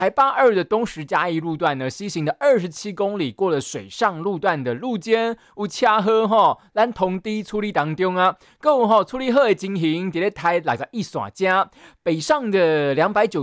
台8-2的东石嘉义路段呢，西行的27公里，过了水上路段的路肩，有车祸吼，咱通知处理当中啊，还有处理好的情形，在台61线北上的290